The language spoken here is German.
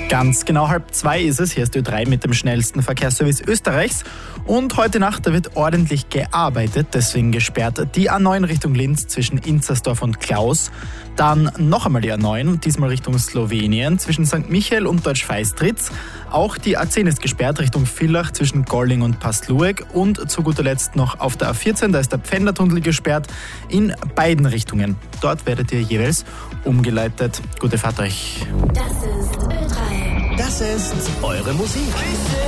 Ganz genau 1:30 ist es. Hier ist Ö3 mit dem schnellsten Verkehrsservice Österreichs. Und heute Nacht, da wird ordentlich gearbeitet, deswegen gesperrt die A9 Richtung Linz zwischen Inzersdorf und Klaus. Dann noch einmal die A9, diesmal Richtung Slowenien zwischen St. Michael und Deutsch-Feistritz. Auch die A10 ist gesperrt Richtung Villach zwischen Golling und Pastlueck. Und zu guter Letzt noch auf der A14, da ist der Pfändertunnel gesperrt in beiden Richtungen. Dort werdet ihr jeweils umgeleitet. Gute Fahrt euch. Das ist Ö3. Das ist eure Musik.